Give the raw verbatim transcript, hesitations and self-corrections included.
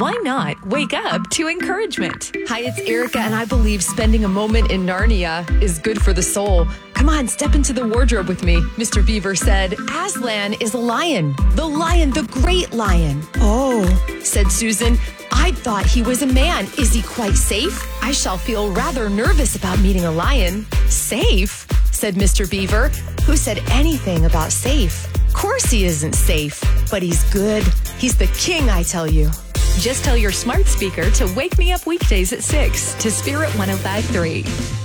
Why not wake up to encouragement? Hi, it's Erica, and I believe spending a moment in Narnia is good for the soul. Come on, step into the wardrobe with me. Mister Beaver said, Aslan is a lion. The lion, the great lion. Oh, said Susan. I thought he was a man. Is he quite safe? I shall feel rather nervous about meeting a lion. Safe? Said Mister Beaver. Who said anything about safe? Of course he isn't safe, but he's good. He's the king, I tell you. Just tell your smart speaker to wake me up weekdays at six to Spirit one oh five point three.